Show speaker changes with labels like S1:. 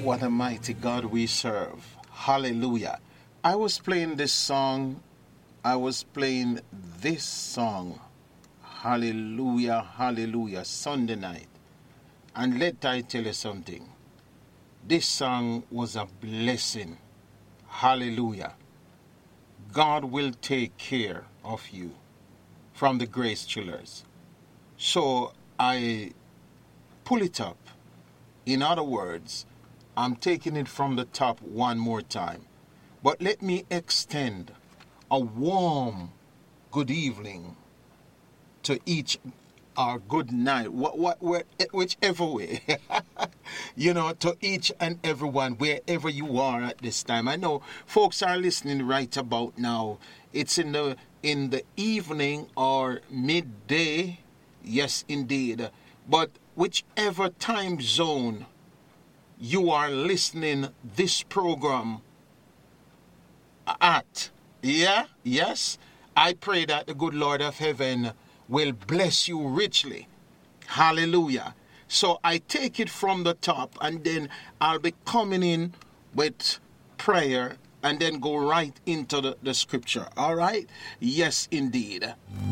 S1: What a mighty God we serve. Hallelujah. I was playing this song. Hallelujah, hallelujah, Sunday night. And let I tell you something. This song was a blessing. Hallelujah. God will take care of you from the Grace Chillers. So I pull it up. In other words, I'm taking it from the top one more time. But let me extend a warm good evening to each, or good night, whichever way, to each and everyone, wherever you are at this time. I know folks are listening right about now. It's in the evening or midday, yes, indeed. But whichever time zone you are listening this program at, yes, I pray that the good Lord of heaven will bless you richly. Hallelujah. So I take it from the top, and then I'll be coming in with prayer and then go right into the scripture. All right? Yes, indeed.